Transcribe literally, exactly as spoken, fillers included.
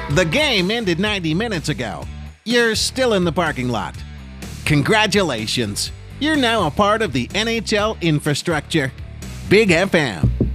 The game ended ninety minutes ago. You're still in the parking lot. Congratulations! You're now a part of the N H L infrastructure. Big F M.